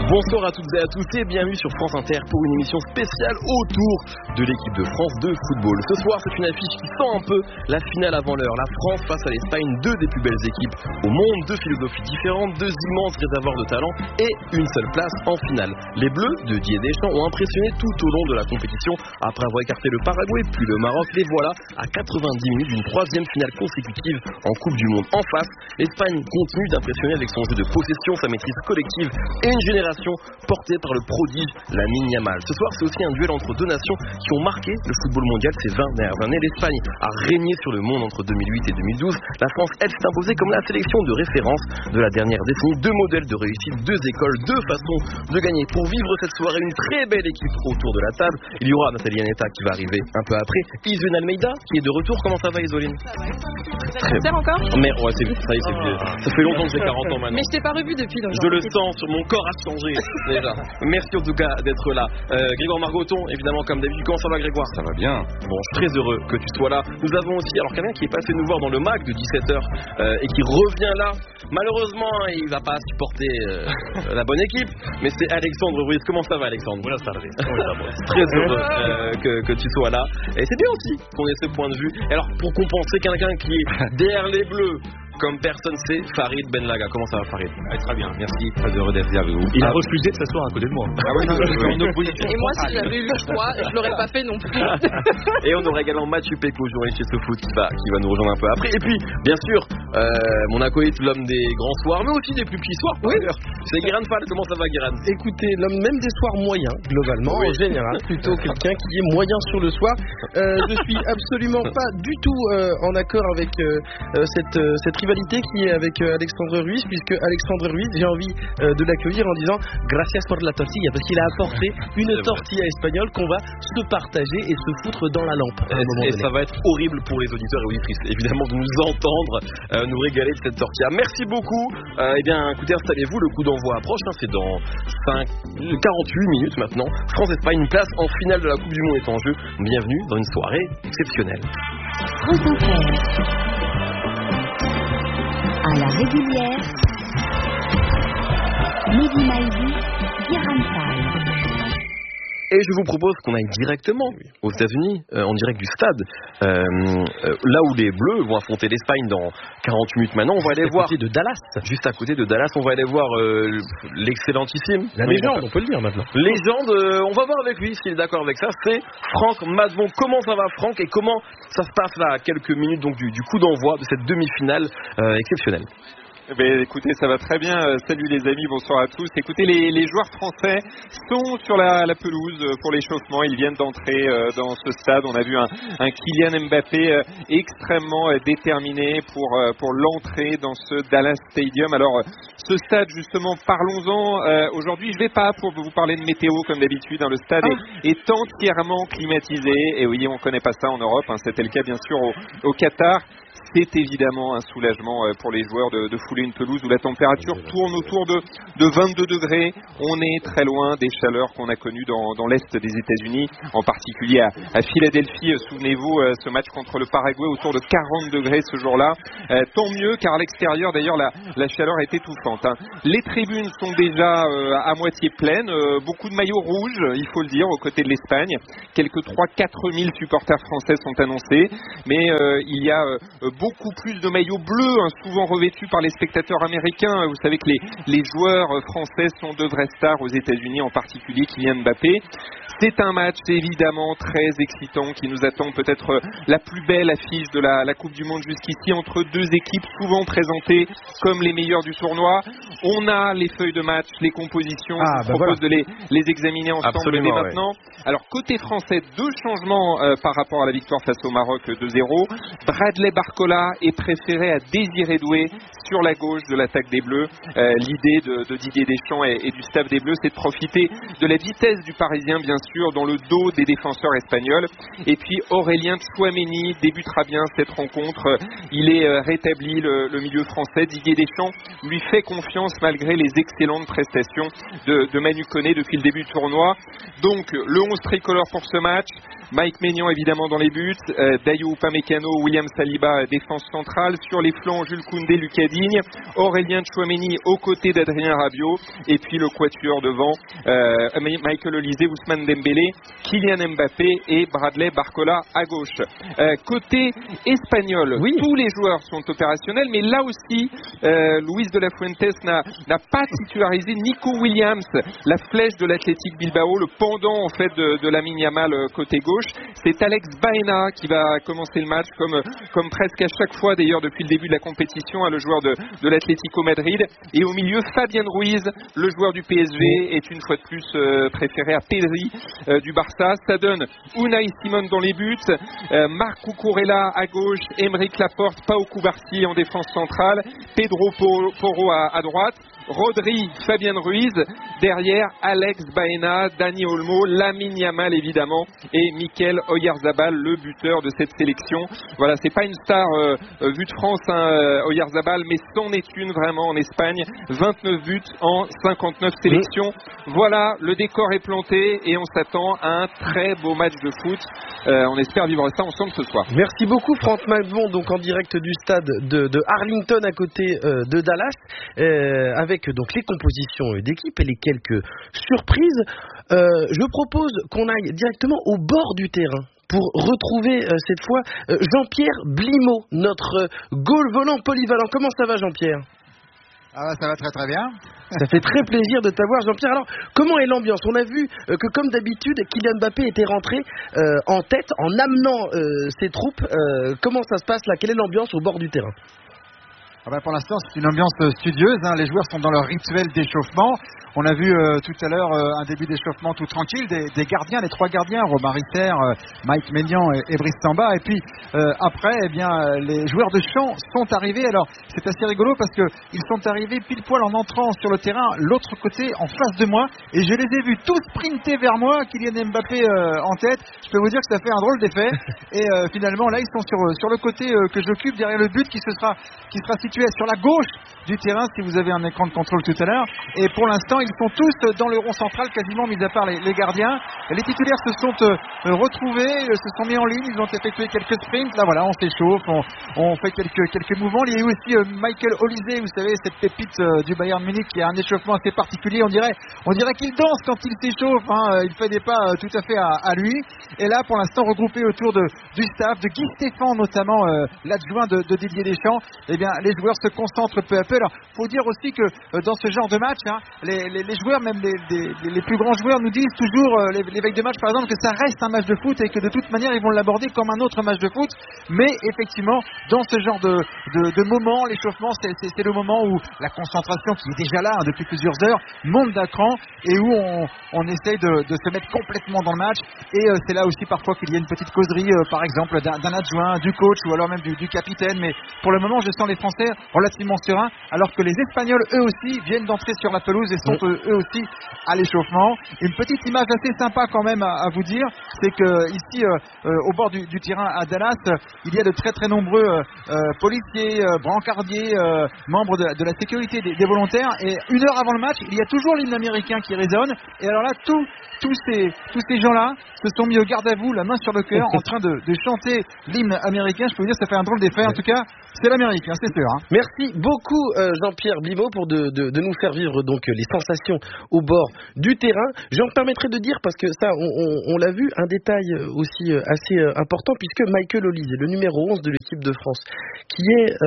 Bonsoir à toutes et à tous et bienvenue sur France Inter pour une émission spéciale autour de l'équipe de France de football. Ce soir, c'est une affiche qui sent un peu la finale avant l'heure. La France face à l'Espagne, deux des plus belles équipes au monde, deux philosophies différentes, deux immenses réservoirs de talent et une seule place en finale. Les Bleus de Didier Deschamps ont impressionné tout au long de la compétition. Après avoir écarté le Paraguay puis le Maroc, les voilà à 90 minutes d'une troisième finale consécutive en Coupe du Monde. En face, l'Espagne continue d'impressionner avec son jeu de possession, sa maîtrise collective et une génération portée par le prodige Lamine Yamal. Ce soir, c'est aussi un duel entre deux nations qui ont marqué le football mondial ces 20 dernières années. L'Espagne a régné sur le monde entre 2008 et 2012. La France, elle, s'est imposée comme la sélection de référence de la dernière décennie. Deux modèles de réussite, deux écoles, deux façons de gagner. Pour vivre cette soirée, une très belle équipe autour de la table. Il y aura Nathalie Aneta qui va arriver un peu après. Isoline Almeida qui est de retour. Comment ça va, Isoline? Ça va encore? Mais ouais, ça fait longtemps que j'ai 40 ans maintenant. Mais je t'ai pas revu depuis. Donc je le sens, sur mon corps a changé déjà. Merci en tout cas d'être là. Grégoire Margoton, évidemment, comme d'habitude. Comment ça va, Grégoire? Ça va bien. Bon, je suis très heureux que tu sois là. Nous avons aussi, alors quelqu'un qui est passé nous voir dans le MAC de 17h et qui revient là. Malheureusement, il va pas supporter la bonne équipe, mais c'est Alexandre Ruiz. Comment ça va, Alexandre? Buenas tardes. Très heureux que tu sois là. Et c'est bien aussi qu'on ait ce point de vue. Et alors, pour compenser, quelqu'un qui est derrière les Bleus, comme personne sait, Farid Benlaga. Comment ça va, Farid? Très bien, merci, très heureux d'être avec vous. Il a refusé de s'asseoir à côté de moi. Ah oui, en opposition. Et moi, si j'avais eu le choix, je l'aurais pas fait non plus. Et on aura également Mathieu Péco, journaliste chez SoFoot, qui va nous rejoindre un peu après. Et puis, bien sûr, mon acolyte, l'homme des grands soirs, mais aussi des plus petits soirs. Oui. C'est Guérin Fall. Comment ça va, Guérin? Écoutez, l'homme même des soirs moyens, globalement, en général, plutôt quelqu'un qui est moyen sur le soir. Je suis absolument pas du tout en accord avec cette rivalité qui est avec Alexandre Ruiz, puisque Alexandre Ruiz, j'ai envie de l'accueillir en disant gracias por la tortilla, parce qu'il a apporté une tortilla espagnole qu'on va se partager et se foutre dans la lampe. Et ça va être horrible pour les auditeurs et auditrices, évidemment, de nous entendre nous régaler de cette tortilla. Merci beaucoup. Eh bien, écoutez, installez-vous, le coup d'envoi approche, hein, c'est dans 48 minutes maintenant. France-Espagne, une place en finale de la Coupe du Monde est en jeu. Bienvenue dans une soirée exceptionnelle. France Inter. À la régulière, Mehdi Maizi, Guérin Fall. Et je vous propose qu'on aille directement aux États-Unis, en direct du stade, là où les Bleus vont affronter l'Espagne dans 48 minutes maintenant. On va aller voir de Dallas. Juste à côté de Dallas, on va aller voir l'excellentissime, la légende, on peut le dire maintenant. Légende, on va voir avec lui s'il est d'accord avec ça. C'est Franck Mazzon. Comment ça va, Franck, et comment ça se passe là à quelques minutes donc du coup d'envoi de cette demi-finale exceptionnelle? Écoutez, ça va très bien. Salut les amis, bonsoir à tous. Écoutez, les joueurs français sont sur la pelouse pour l'échauffement. Ils viennent d'entrer dans ce stade. On a vu un Kylian Mbappé extrêmement déterminé pour l'entrée dans ce Dallas Stadium. Alors, ce stade, justement, parlons-en. Aujourd'hui, je ne vais pas pour vous parler de météo comme d'habitude. Le stade est entièrement climatisé. Et oui, on ne connaît pas ça en Europe. C'était le cas, bien sûr, au Qatar. C'est évidemment un soulagement pour les joueurs de fouler une pelouse où la température tourne autour de 22 degrés. On est très loin des chaleurs qu'on a connues dans l'Est des États-Unis, en particulier à Philadelphie. Souvenez-vous, ce match contre le Paraguay autour de 40 degrés ce jour-là. Tant mieux, car à l'extérieur, d'ailleurs, la chaleur est étouffante. Les tribunes sont déjà à moitié pleines. Beaucoup de maillots rouges, il faut le dire, aux côtés de l'Espagne. Quelques 3-4 000 supporters français sont annoncés. Mais il y a beaucoup plus de maillots bleus, souvent revêtus par les spectateurs américains. Vous savez que les joueurs français sont de vraies stars aux États-Unis, en particulier Kylian Mbappé. C'est un match évidemment très excitant qui nous attend, peut-être la plus belle affiche de la Coupe du Monde jusqu'ici, entre deux équipes souvent présentées comme les meilleures du tournoi. On a les feuilles de match, les compositions. Je vous propose de les examiner ensemble dès maintenant. Alors côté français, deux changements par rapport à la victoire face au Maroc 2-0. Bradley Barcola est préféré à Désiré Doué sur la gauche de l'attaque des Bleus. L'idée de Didier Deschamps et du staff des Bleus, c'est de profiter de la vitesse du Parisien, bien sûr, dans le dos des défenseurs espagnols. Et puis Aurélien Tchouaméni débutera bien cette rencontre. Il est rétabli, le milieu français. Didier Deschamps lui fait confiance malgré les excellentes prestations de Manu Koné depuis le début du tournoi. Donc le 11 tricolore pour ce match. Mike Maignan évidemment dans les buts, Dayou Upamecano, William Saliba défense centrale, sur les flancs Jules Koundé, Lucas Digne, Aurélien Tchouaméni aux côtés d'Adrien Rabiot, et puis le quatuor devant, Michael Olise, Ousmane Dembélé, Kylian Mbappé et Bradley Barcola à gauche. Côté espagnol, tous les joueurs sont opérationnels, mais là aussi Luis de la Fuentes n'a pas titularisé Nico Williams, la flèche de l'Athletic Bilbao, le pendant en fait de Lamine Yamal côté gauche. C'est Alex Baena qui va commencer le match comme presque à chaque fois d'ailleurs depuis le début de la compétition, le joueur de l'Atlético Madrid. Et au milieu, Fabien Ruiz, le joueur du PSG, est une fois de plus préféré à Pedri du Barça. Ça donne Unai Simon dans les buts, Marc Cucurella à gauche, Aymeric Laporte, Pau Cubarsí en défense centrale, Pedro Porro à droite, Rodri, Fabien Ruiz, derrière Alex Baena, Dani Olmo, Lamine Yamal évidemment et Mikel Oyarzabal, le buteur de cette sélection. Voilà, c'est pas une star vue de France, Oyarzabal, mais c'en est une vraiment en Espagne. 29 buts en 59 sélections. Voilà, le décor est planté et on s'attend à un très beau match de foot. On espère vivre ça ensemble ce soir. Merci beaucoup Franck Malbon, donc en direct du stade de Arlington à côté de Dallas, avec donc les compositions d'équipe et les quelques surprises. Je propose qu'on aille directement au bord du terrain pour retrouver cette fois Jean-Pierre Blimaud, notre goal volant polyvalent. Comment ça va Jean-Pierre ? Ça va très très bien. Ça fait très plaisir de t'avoir Jean-Pierre. Alors, comment est l'ambiance ? On a vu que comme d'habitude, Kylian Mbappé était rentré en tête en amenant ses troupes. Comment ça se passe là ? Quelle est l'ambiance au bord du terrain ? Pour l'instant, c'est une ambiance studieuse. Les joueurs sont dans leur rituel d'échauffement. On a vu tout à l'heure un début d'échauffement tout tranquille des gardiens, les trois gardiens, Robin Ritter, Mike Maignan et Brice Samba. Et puis après, les joueurs de champ sont arrivés. Alors c'est assez rigolo parce qu'ils sont arrivés pile poil en entrant sur le terrain, l'autre côté, en face de moi. Et je les ai vus tous sprinter vers moi, Kylian Mbappé en tête. Je peux vous dire que ça fait un drôle d'effet. Et finalement, là, ils sont sur le côté que j'occupe, derrière le but qui sera situé sur la gauche du terrain, si vous avez un écran de contrôle tout à l'heure. Et pour l'instant, ils sont tous dans le rond central, quasiment, mis à part les gardiens. Les titulaires se sont retrouvés, se sont mis en ligne, ils ont effectué quelques sprints. Là, voilà, on s'échauffe, on fait quelques mouvements. Il y a eu aussi Michael Olise, vous savez, cette pépite du Bayern Munich qui a un échauffement assez particulier. On dirait qu'il danse quand il s'échauffe. Il fait des pas tout à fait à lui. Et là, pour l'instant, regroupé autour du staff, de Guy Stéphane notamment, l'adjoint de Didier Deschamps, eh bien, les joueurs se concentrent peu à peu. Alors, faut dire aussi que dans ce genre de match, les joueurs, même les plus grands joueurs, nous disent toujours, les veilles de match par exemple, que ça reste un match de foot et que de toute manière, ils vont l'aborder comme un autre match de foot. Mais effectivement, dans ce genre de moment, l'échauffement, c'est le moment où la concentration, qui est déjà là depuis plusieurs heures, monte d'un cran et où on essaye de se mettre complètement dans le match. Et c'est là aussi parfois qu'il y a une petite causerie, par exemple, d'un adjoint, du coach ou alors même du capitaine. Mais pour le moment, je sens les Français relativement sereins, alors que les Espagnols, eux aussi, viennent d'entrer sur la pelouse et sont eux aussi à l'échauffement. Une petite image assez sympa quand même à vous dire, c'est que ici, au bord du terrain à Dallas, il y a de très très nombreux policiers, brancardiers, membres de la sécurité des volontaires. Et une heure avant le match, il y a toujours l'hymne américain qui résonne. Et alors là, tous ces gens-là se sont mis au garde à vous, la main sur le cœur, en train de chanter l'hymne américain. Je peux vous dire, ça fait un drôle d'effet. En tout cas, c'est l'Amérique, c'est sûr. Merci beaucoup Jean-Pierre Blimaud pour de nous faire vivre donc les sensations au bord du terrain. Je me permettrai de dire, parce que ça, on l'a vu, un détail aussi assez important, puisque Michael Olise, le numéro 11 de l'équipe de France, qui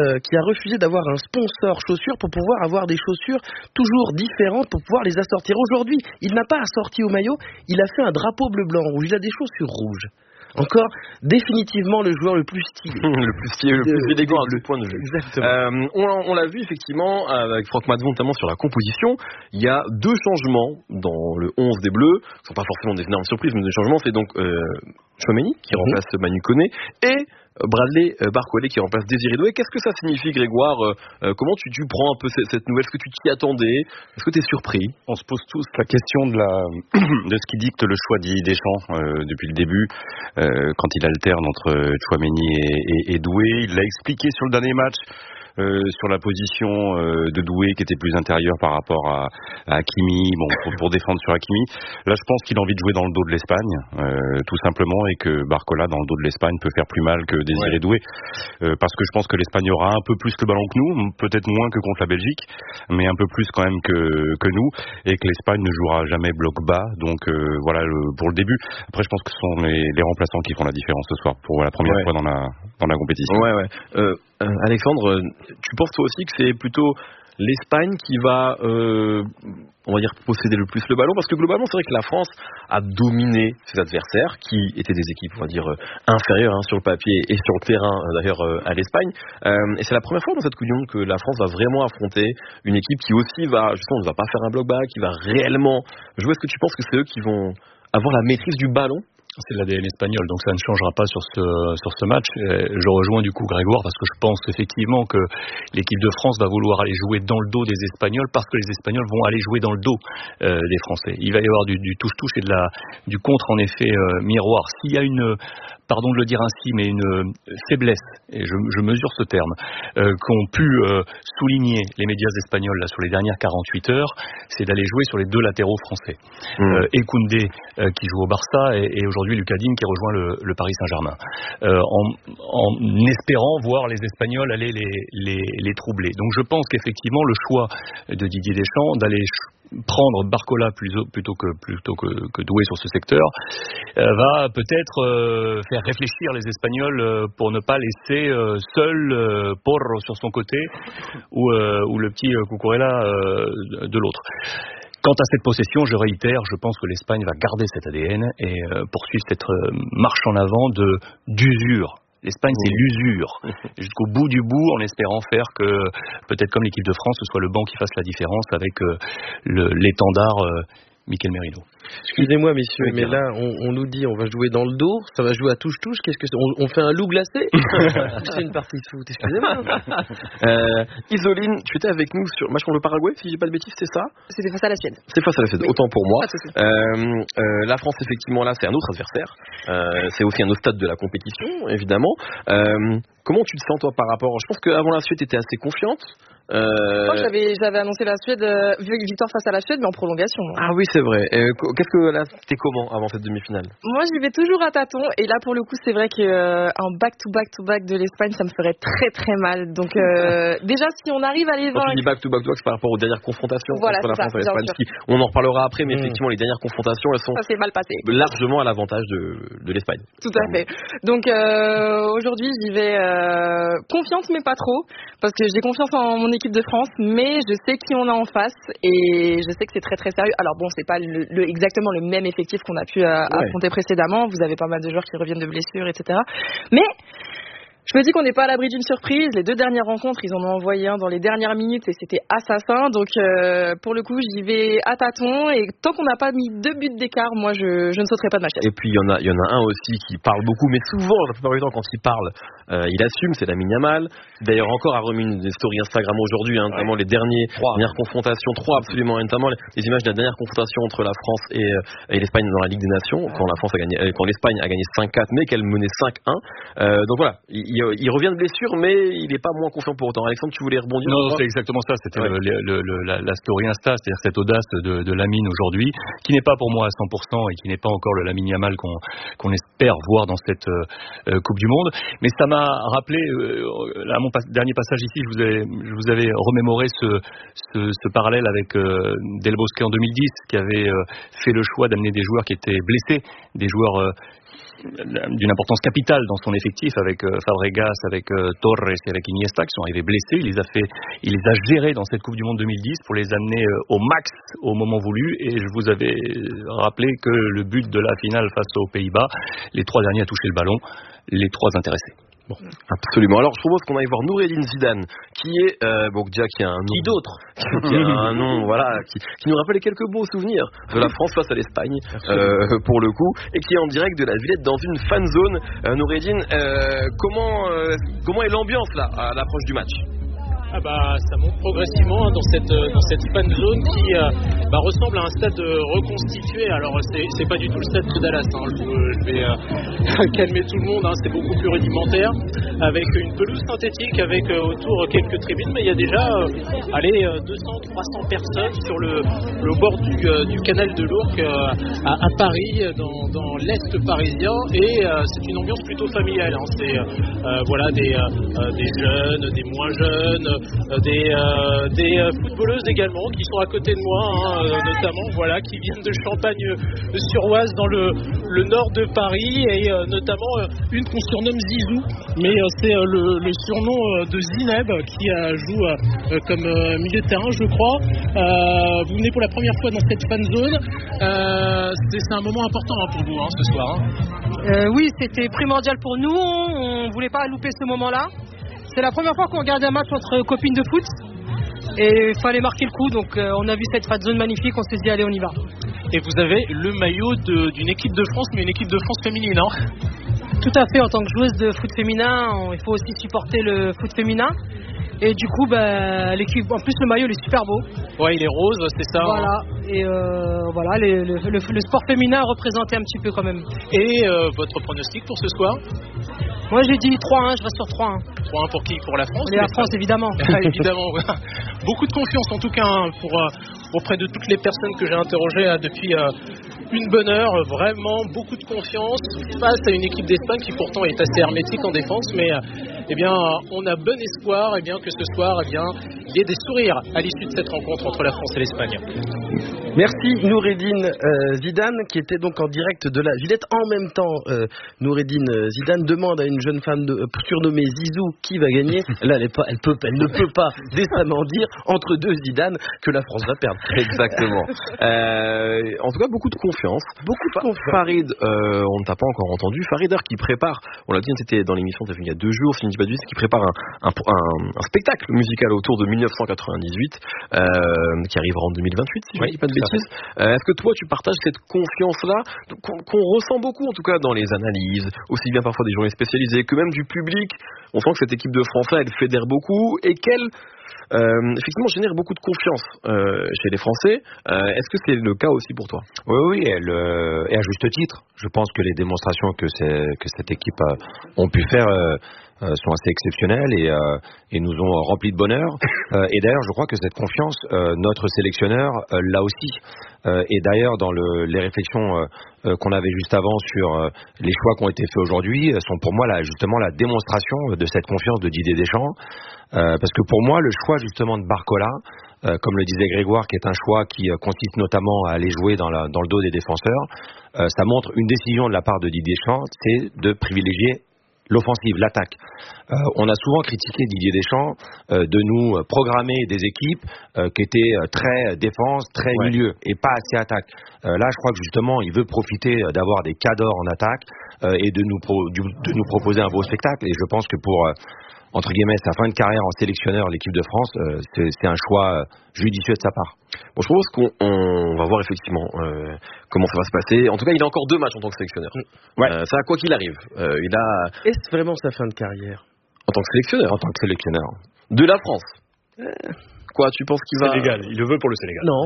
a refusé d'avoir un sponsor chaussures pour pouvoir avoir des chaussures toujours différentes pour pouvoir les assortir. Aujourd'hui, il n'a pas assorti au maillot, il a fait un drapeau bleu-blanc-rouge, il a des chaussures rouges. Encore définitivement le joueur le plus stylé. le plus stylé, le plus élégant à tout point de vue. Exactement. On l'a vu effectivement avec Franck Madvon, notamment sur la composition. Il y a deux changements dans le 11 des Bleus. Ce ne sont pas forcément des énormes surprises, mais des changements. C'est donc Tchouaméni qui remplace Manu Koné et Bradley Barcola qui remplace Désiré Doué. Qu'est-ce que ça signifie, Grégoire ? Comment tu prends un peu cette nouvelle ? Est-ce que tu t'y attendais ? Est-ce que tu es surpris ? On se pose tous la question de ce qui dicte le choix d'Didier Deschamps depuis le début, quand il alterne entre Tchouaméni et Doué. Il l'a expliqué sur le dernier match. sur la position de Doué qui était plus intérieure par rapport à Hakimi, pour défendre sur Hakimi. Là, je pense qu'il a envie de jouer dans le dos de l'Espagne, tout simplement, et que Barcola, dans le dos de l'Espagne, peut faire plus mal que Désiré Doué, parce que je pense que l'Espagne aura un peu plus le ballon que nous, peut-être moins que contre la Belgique, mais un peu plus quand même que nous, et que l'Espagne ne jouera jamais bloc bas. Donc voilà pour le début. Après, je pense que ce sont les remplaçants qui font la différence ce soir pour la première fois dans la compétition. Alexandre, tu penses toi aussi que c'est plutôt l'Espagne qui va, on va dire, posséder le plus le ballon, parce que globalement c'est vrai que la France a dominé ses adversaires, qui étaient des équipes, on va dire, inférieures sur le papier et sur le terrain d'ailleurs à l'Espagne, et c'est la première fois dans cette Coupe du Monde que la France va vraiment affronter une équipe qui aussi va, justement, ne va pas faire un bloc bas, qui va réellement jouer. Est-ce que tu penses que c'est eux qui vont avoir la maîtrise du ballon? C'est l'ADN espagnol, donc ça ne changera pas sur ce match. Je rejoins du coup Grégoire, parce que je pense effectivement que l'équipe de France va vouloir aller jouer dans le dos des Espagnols, parce que les Espagnols vont aller jouer dans le dos des Français. Il va y avoir du touche-touche et du contre, en effet, miroir. S'il y a pardon de le dire ainsi, mais une faiblesse, et je mesure ce terme, qu'ont pu souligner les médias espagnols là, sur les dernières 48 heures, c'est d'aller jouer sur les deux latéraux français. Et Koundé qui joue au Barça, et aujourd'hui Lucadine qui rejoint le Paris Saint-Germain. En espérant voir les Espagnols aller les troubler. Donc je pense qu'effectivement le choix de Didier Deschamps d'aller prendre Barcola plutôt que Doué sur ce secteur va peut-être faire réfléchir les Espagnols pour ne pas laisser seul Porro sur son côté ou le petit Cucurella de l'autre. Quant à cette possession, je réitère, je pense que l'Espagne va garder cet ADN et poursuivre cette marche en avant d'usure. L'Espagne, c'est l'usure. Jusqu'au bout du bout, en espérant faire que, peut-être comme l'équipe de France, ce soit le banc qui fasse la différence avec l'étendard Mikel Merino. Excusez-moi messieurs, mais là on nous dit on va jouer dans le dos, ça va jouer à touche-touche, qu'est-ce que c'est, on fait un loup glacé? C'est une partie de foot, excusez-moi. Isoline, tu étais avec nous sur match contre le Paraguay, si j'ai pas de bêtises, c'est ça? C'était face à la Suède. C'est face à la Suède, autant pour moi. Ah, la France, effectivement, là, c'est un autre adversaire. C'est aussi un autre stade de la compétition, évidemment. Comment tu te sens, toi, par rapport... Je pense qu'avant la Suède, tu étais assez confiante. Moi, j'avais annoncé la Suède, victoire face à la Suède, mais en prolongation. Ah oui, c'est vrai. Qu'est-ce que là, t'es comment avant cette demi-finale? Moi, j'y vais toujours à tâtons, et là, pour le coup, c'est vrai qu'un back-to-back de l'Espagne, ça me ferait très très mal. Donc, déjà, si on arrive à les vaincre... Quand tu dis back-to-back, c'est par rapport aux dernières confrontations entre la France et l'Espagne. On en reparlera après, mais effectivement, les dernières confrontations, elles sont ça s'est mal passé. Largement à l'avantage de l'Espagne. Tout à fait. Donc, aujourd'hui, j'y vais confiante, mais pas trop, parce que j'ai confiance en mon équipe de France, mais je sais qui on a en face et je sais que c'est très très sérieux. Alors bon, c'est pas exactement le même effectif qu'on a pu affronter précédemment. Vous avez pas mal de joueurs qui reviennent de blessures, etc. Mais je me dis qu'on n'est pas à l'abri d'une surprise. Les deux dernières rencontres, ils en ont envoyé un dans les dernières minutes et c'était assassin. Donc pour le coup, j'y vais à tâtons et tant qu'on n'a pas mis 2 buts d'écart, moi je ne sauterai pas de ma chaise. Et puis il y en a un aussi qui parle beaucoup, mais souvent, la plupart du temps, quand il parle, il assume. C'est Lamine Yamal. D'ailleurs, encore a remis une story Instagram aujourd'hui, notamment les dernières confrontations, 3 absolument, notamment les images de la dernière confrontation entre la France et l'Espagne dans la Ligue des Nations, quand l'Espagne a gagné 5-4, mais qu'elle menait 5-1. Donc voilà. Il revient de blessure, mais il n'est pas moins confiant pour autant. Alexandre, tu voulais rebondir? Non, c'est exactement ça. C'était la story Insta, c'est-à-dire cette audace de Lamine aujourd'hui, qui n'est pas pour moi à 100% et qui n'est pas encore le Lamine Yamal qu'on espère voir dans cette Coupe du Monde. Mais ça m'a rappelé, à mon dernier passage ici, je vous avais remémoré ce parallèle avec Del Bosque en 2010, qui avait fait le choix d'amener des joueurs qui étaient blessés, des joueurs d'une importance capitale dans son effectif, avec Fabregas, avec Torres et avec Iniesta, qui sont arrivés blessés. Il les a gérés dans cette Coupe du Monde 2010 pour les amener au max au moment voulu, et je vous avais rappelé que le but de la finale face aux Pays-Bas, les 3 derniers à toucher le ballon, les 3 intéressés. Bon. Absolument. Alors je propose qu'on aille voir Noureddine Zidane, qui est déjà qui a un nom, qui d'autre qui a un nom, voilà, qui nous rappelle quelques beaux souvenirs de la France face à l'Espagne, pour le coup, et qui est en direct de la Villette dans une fan zone. Noureddine, comment est l'ambiance là à l'approche du match? Ça monte progressivement dans cette fan zone ressemble à un stade reconstitué. Alors c'est pas du tout le stade de Dallas, hein. Je vais calmer tout le monde, hein. C'est beaucoup plus rudimentaire, avec une pelouse synthétique, avec autour quelques tribunes, mais il y a déjà 200-300 personnes sur le bord du canal de l'Ourcq à Paris, dans l'est parisien, et c'est une ambiance plutôt familiale, hein. C'est des jeunes, des moins jeunes, des footballeuses également qui sont à côté de moi, hein, notamment qui viennent de Champagne-sur-Oise dans le nord de Paris, et notamment une qu'on surnomme Zizou, mais c'est le surnom de Zineb qui joue comme milieu de terrain, je crois. Vous venez pour la première fois dans cette fan zone, c'est un moment important, hein, pour vous, hein, ce soir, hein. Oui, c'était primordial pour nous, on voulait pas louper ce moment-là. C'est la première fois qu'on regarde un match entre copines de foot et il fallait marquer le coup, donc on a vu cette fan zone magnifique, on s'est dit allez, on y va. Et vous avez le maillot d'une équipe de France, mais une équipe de France féminine, hein? Tout à fait, en tant que joueuse de foot féminin, il faut aussi supporter le foot féminin. Et du coup, l'équipe, en plus le maillot il est super beau. Ouais, il est rose, c'est ça. Voilà, hein. Et le sport féminin représentait un petit peu quand même. Et votre pronostic pour ce soir? Moi j'ai dit 3-1, je reste sur 3-1. 3-1 pour qui? Pour la France? Et la France, évidemment. Évidemment. Beaucoup de confiance en tout cas, hein, auprès de toutes les personnes que j'ai interrogées depuis une bonne heure. Vraiment beaucoup de confiance face à une équipe d'Espagne qui pourtant est assez hermétique en défense, mais on a bon espoir que ce soir il y ait des sourires à l'issue de cette rencontre entre la France et l'Espagne. Merci Noureddine Zidane, qui était donc en direct de la Villette. En même temps, Noureddine Zidane demande à une jeune femme surnommée Zizou qui va gagner. Là, elle ne peut pas décemment dire entre deux Zidane que la France va perdre. Exactement. En tout cas, beaucoup de confiance. Farid, on ne t'a pas encore entendu. Farid qui prépare, on l'a dit, c'était dans l'émission, il y a 2 jours, si je ne dis pas de bêtises, qui prépare un spectacle musical autour de 1998, qui arrivera en 2028, si je ne dis pas de bêtises. Est-ce que toi, tu partages cette confiance-là qu'on ressent beaucoup, en tout cas, dans les analyses, aussi bien parfois des journalistes spécialisés que même du public? On sent que cette équipe de France, elle fédère beaucoup et qu'elle effectivement génère beaucoup de confiance chez les Français. Est-ce que c'est le cas aussi pour toi? Oui, et à juste titre. Je pense que les démonstrations que cette équipe ont pu faire sont assez exceptionnelles et nous ont rempli de bonheur. Et d'ailleurs, je crois que cette confiance, notre sélectionneur l'a aussi. Et d'ailleurs, dans les réflexions qu'on avait juste avant sur les choix qui ont été faits aujourd'hui, sont pour moi justement la démonstration de cette confiance de Didier Deschamps. Parce que pour moi, le choix justement de Barcola, comme le disait Grégoire, qui est un choix qui consiste notamment à aller jouer dans le dos des défenseurs, ça montre une décision de la part de Didier Deschamps, c'est de privilégier l'offensive, l'attaque. On a souvent critiqué Didier Deschamps de nous programmer des équipes qui étaient très défense, très milieu et pas assez attaque. Là, je crois que justement, il veut profiter d'avoir des cadors en attaque et de nous proposer un beau spectacle. Et je pense que pour entre guillemets, sa fin de carrière en sélectionneur, l'équipe de France, c'est un choix judicieux de sa part. Bon, je propose qu'on va voir effectivement comment ça va se passer. En tout cas, il a encore 2 matchs en tant que sélectionneur. Ça, quoi qu'il arrive. Est-ce vraiment sa fin de carrière? En tant que sélectionneur. En tant que sélectionneur. De la France. Quoi, tu penses qu'il va... Sénégal, il le veut pour le Sénégal. Non.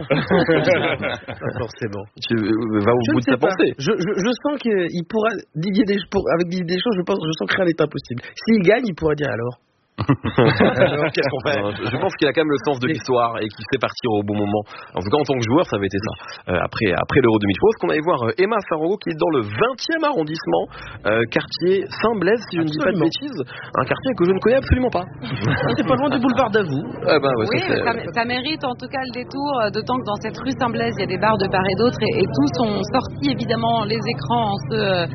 Pas forcément. Tu vas au bout de ta pensée. Je sens qu'il pourra, avec Didier Deschamps, je sens que rien n'est impossible. S'il gagne, il pourra dire alors. Alors, qu'est-ce qu'on fait? Je pense qu'il a quand même le sens de l'histoire et qu'il sait partir au bon moment. En tout cas, en tant que joueur, ça avait été ça. Après l'Euro 2000, je pense qu'on allait voir Emma Sarago qui est dans le 20e arrondissement, quartier Saint-Blaise, si je ne dis pas de bêtises. Un quartier que je ne connais absolument pas. C'est pas loin du boulevard d'Avoue. Oui, ça mérite en tout cas le détour, d'autant que dans cette rue Saint-Blaise, il y a des bars de part et d'autre et tous ont sorti évidemment les écrans en ce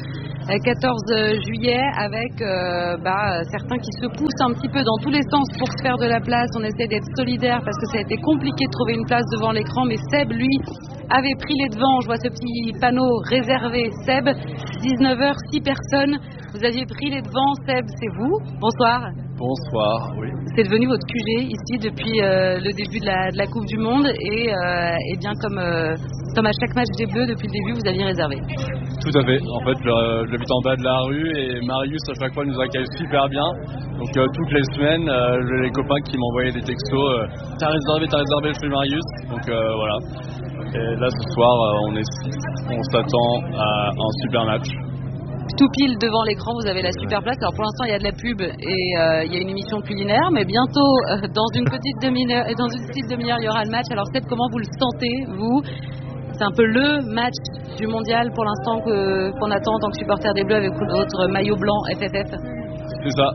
14 juillet avec certains qui se poussent un petit peu dans tous les sens pour se faire de la place. On essaie d'être solidaire parce que ça a été compliqué de trouver une place devant l'écran, mais Seb, lui, avait pris les devants. Je vois ce petit panneau réservé. Seb, 19h, 6 personnes. Vous aviez pris les devants. Seb, c'est vous. Bonsoir. Bonsoir, oui. C'est devenu votre QG ici depuis le début de la Coupe du Monde et bien comme à chaque match des Bleus depuis le début, vous aviez réservé. Tout à fait. En fait, j'habite en bas de la rue et Marius à chaque fois nous accueille super bien. Donc toutes les semaines, j'ai les copains qui m'envoyaient des textos. T'as réservé, je suis Marius. Donc voilà. Et là ce soir, on est 6. On s'attend à un super match. Tout pile devant l'écran, vous avez la super place. Alors pour l'instant, il y a de la pub et il y a une émission culinaire, mais bientôt, dans une petite demi-heure, il y aura le match. Alors Seb, comment vous le sentez, vous? C'est un peu le match du mondial pour l'instant qu'on attend en tant que supporter des Bleus avec votre maillot blanc FFF. C'est ça.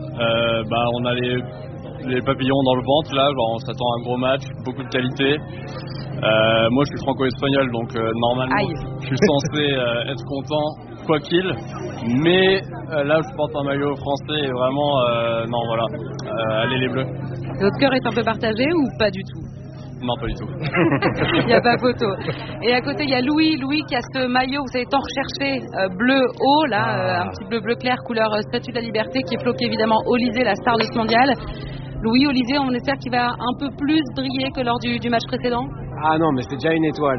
On a les papillons dans le ventre là. Genre, on s'attend à un gros match, beaucoup de qualité. Moi, je suis franco-espagnol, donc normalement, je suis censé être content. Quoi qu'il, mais là je porte un maillot français et vraiment, non voilà, allez les Bleus. Votre cœur est un peu partagé ou pas du tout? Non, pas du tout. Il n'y a pas photo. Et à côté, il y a Louis qui a ce maillot, vous savez, tant recherché, bleu haut, là, un petit bleu clair, couleur Statue de la Liberté, qui est floqué évidemment Olysée, la star de ce mondial. Louis Olysée, on espère qu'il va un peu plus briller que lors du match précédent. Ah non, mais c'est déjà une étoile,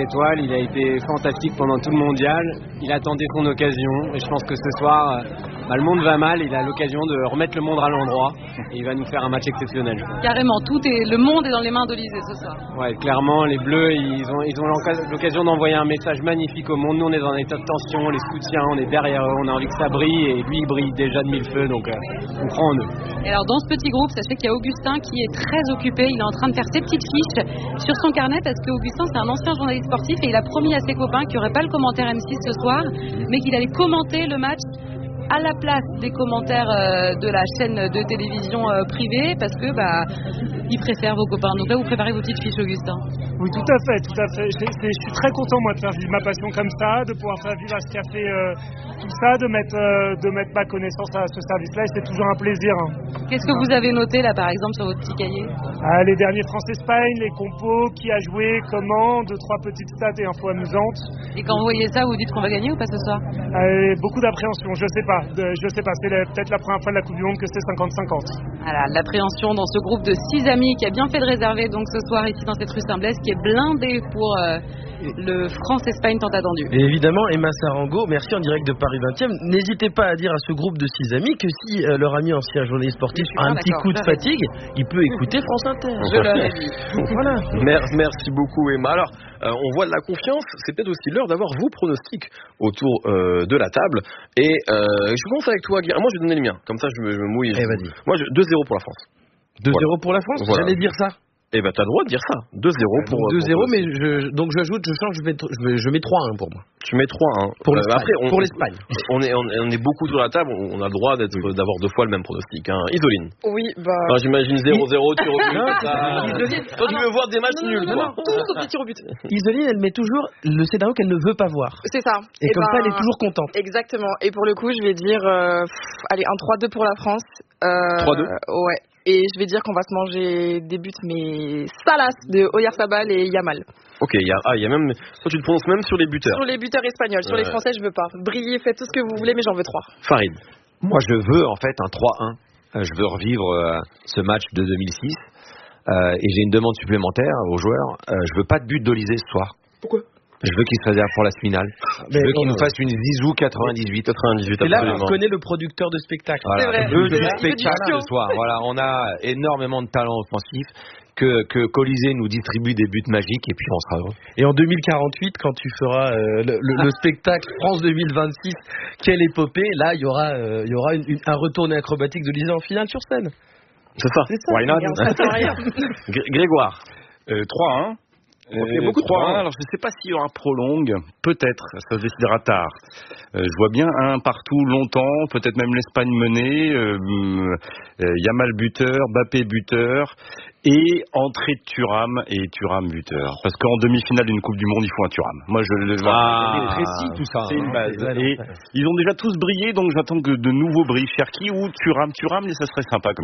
il a été fantastique pendant tout le mondial, il attendait son occasion et je pense que ce soir, le monde va mal, il a l'occasion de remettre le monde à l'endroit et il va nous faire un match exceptionnel. Carrément, le monde est dans les mains d'Olysée ce soir. Ouais, clairement, les Bleus, ils ont l'occasion d'envoyer un message magnifique au monde. Nous, on est dans un état de tension, on les soutient, on est derrière eux, on a envie que ça brille et lui, il brille déjà de mille feux, donc on croit en eux. Et alors dans ce petit groupe, sachez qu'il y a Augustin qui est très occupé, il est en train de faire ses petites fiches sur son carnet parce qu'Augustin c'est un ancien journaliste sportif et il a promis à ses copains qu'il n'y aurait pas le commentaire M6 ce soir, mais qu'il allait commenter le match à la place des commentaires de la chaîne de télévision privée parce que ils préfèrent vos copains. Donc là vous préparez vos petites fiches, Augustin. Oui, tout à fait. Je suis très content moi de faire vivre ma passion comme ça, de pouvoir faire vivre à ce café tout ça, de mettre ma connaissance à ce service-là et c'est toujours un plaisir. Qu'est-ce que vous avez noté là par exemple sur votre petit cahier? Les derniers France-Espagne, les compos, qui a joué, comment, 2-3 petites stats et infos amusantes. Et quand vous voyez ça, vous dites qu'on va gagner ou pas ce soir? Beaucoup d'appréhension, je sais pas, c'est peut-être la première fois de la Coupe du Monde que c'est 50-50. Voilà, l'appréhension dans ce groupe de 6 amis qui a bien fait de réserver donc ce soir ici dans cette rue Saint-Blaise qui est blindé pour le France-Espagne tant attendu. Et évidemment, Emma Sarango, merci en direct de Paris 20e. N'hésitez pas à dire à ce groupe de 6 amis que si leur ami ancien journaliste sportif a un petit coup de fatigue, il peut écouter France Inter. Je leur ai dit. Voilà. Merci beaucoup Emma. Alors, on voit de la confiance, c'est peut-être aussi l'heure d'avoir vos pronostics autour de la table. Et je commence avec toi, Guy. Moi, je vais donner les miens, comme ça je me mouille. Vas-y. Moi, 2-0 pour la France. 2-0 pour la France, voilà. J'allais dire ça. Eh ben, t'as le droit de dire ça. 2-0 pour... 2-0, mais j'ajoute, je change, je mets 3-1 pour moi. Tu mets 3-1. Pour l'Espagne. Après, pour l'Espagne. On est beaucoup sur la table, on a le droit d'avoir 2 fois le même pronostic. Hein. Isoline. Oui, j'imagine 0-0, tir au but. Toi, tu veux voir des matchs nuls, quoi. Non, toujours des tirs au but. Isoline, elle met toujours le scénario qu'elle ne veut pas voir. C'est ça. Et comme ça, elle est toujours contente. Exactement. Et pour le coup, je vais dire, allez, un 3-2 pour la France. 3-2 Ouais. Et je vais dire qu'on va se manger des buts, mais salaces de Oyarzabal et Yamal. Ok, il y a même... Toi, tu te prononces même sur les buteurs. Sur les buteurs espagnols. Sur les Français, je veux pas. Brillez, faites tout ce que vous voulez, mais j'en veux 3. Farid. Moi, je veux en fait un 3-1. Je veux revivre ce match de 2006. Et j'ai une demande supplémentaire aux joueurs. Je veux pas de but d'Olysée ce soir. Pourquoi ? Je veux qu'il se réserve pour la finale. Je veux qu'il nous fasse une Zizou 98. Et là, on connaît le producteur de spectacle. Voilà. C'est vrai. Je veux du spectacle ce soir. Voilà, on a énormément de talent offensif. Que Colisée nous distribue des buts magiques et puis on sera heureux. Et en 2048, quand tu feras le spectacle France 2026, quelle épopée, là il y aura un retourné acrobatique de Lisa en finale sur scène. C'est ça. Why not? Grégoire. 3-1. Beaucoup de 3-1. Alors je ne sais pas s'il y aura prolongue, peut-être, ça se décidera tard. Je vois bien un partout longtemps, peut-être même l'Espagne menée, Yamal buteur, Mbappé buteur, et entrée de Thuram et Thuram buteur. Parce qu'en demi-finale d'une Coupe du Monde, il faut un Thuram. Moi je le vois. C'est précis tout ça. C'est une base. Et ils ont déjà tous brillé, donc j'attends que de nouveaux brillent. Cherki ou Thuram, ça serait sympa comme